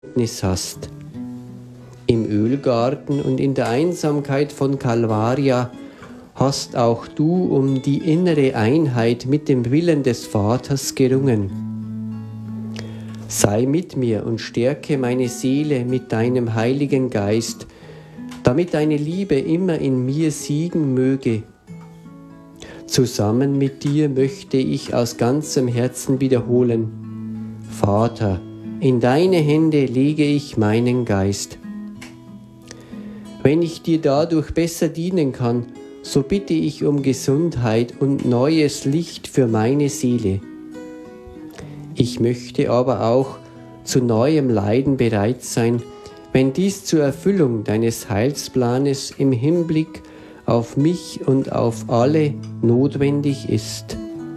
Verständnis hast. Im Ölgarten und in der Einsamkeit von Calvaria hast auch du um die innere Einheit mit dem Willen des Vaters gerungen. Sei mit mir und stärke meine Seele mit deinem Heiligen Geist, damit deine Liebe immer in mir siegen möge. Zusammen mit dir möchte ich aus ganzem Herzen wiederholen: Vater, in deine Hände lege ich meinen Geist. Wenn ich dir dadurch besser dienen kann, so bitte ich um Gesundheit und neues Licht für meine Seele. Ich möchte aber auch zu neuem Leiden bereit sein, wenn dies zur Erfüllung deines Heilsplanes im Hinblick auf mich und auf alle notwendig ist.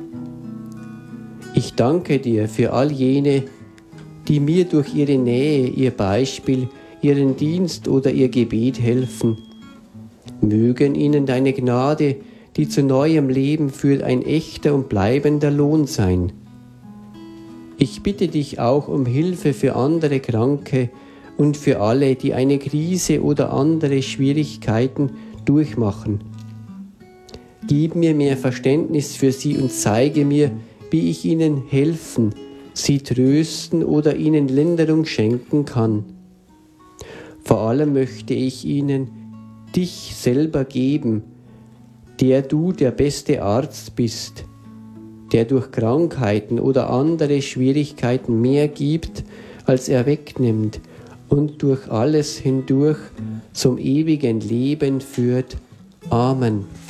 Ich danke dir für all jene, die mir durch ihre Nähe, ihr Beispiel, ihren Dienst oder ihr Gebet helfen. Mögen ihnen deine Gnade, die zu neuem Leben führt, ein echter und bleibender Lohn sein. Ich bitte dich auch um Hilfe für andere Kranke und für alle, die eine Krise oder andere Schwierigkeiten durchmachen. Gib mir mehr Verständnis für sie und zeige mir, wie ich ihnen helfen, sie trösten oder ihnen Linderung schenken kann. Vor allem möchte ich ihnen dich selber geben, der du der beste Arzt bist, der durch Krankheiten oder andere Schwierigkeiten mehr gibt, als er wegnimmt und durch alles hindurch zum ewigen Leben führt. Amen.